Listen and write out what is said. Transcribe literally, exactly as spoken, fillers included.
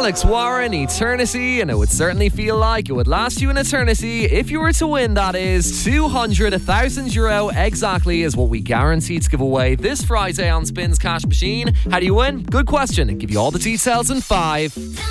Alex Warren, Eternity, and it would certainly feel like it would last you an eternity if you were to win. That is two hundred, one thousand euro exactly is what we guarantee to give away this Friday on Spins Cash Machine. How do you win? Good question. I'll give you all the details in five,